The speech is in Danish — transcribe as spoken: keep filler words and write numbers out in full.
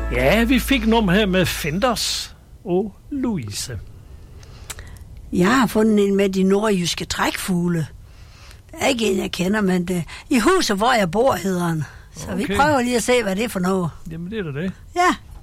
Ja, vi fik nummer her med Fenders og Louise. Jeg har fundet en med de nordjyske trækfugle. Det er ikke en, jeg kender, men det, i huset, hvor jeg bor, hedder den. Så okay. Vi prøver lige at se, hvad det er for noget. Jamen, det er da det. Ja,